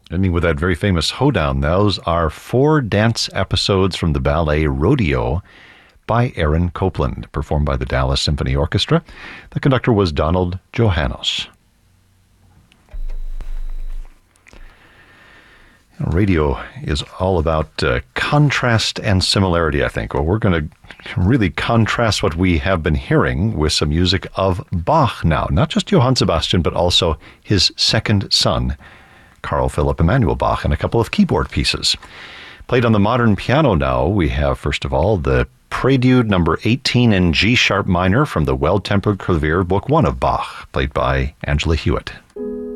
Ending with that very famous hoedown. Those are 4 dance episodes from the ballet Rodeo by Aaron Copland, performed by the Dallas Symphony Orchestra. The conductor was Donald Johannes. Radio is all about contrast and similarity, I think. Well, we're going to really contrast what we have been hearing with some music of Bach now. Not just Johann Sebastian, but also his second son, Carl Philipp Emanuel Bach, and a couple of keyboard pieces. Played on the modern piano now, we have, first of all, the Prelude number 18 in G-sharp minor from the Well-Tempered Clavier, Book 1 of Bach, played by Angela Hewitt.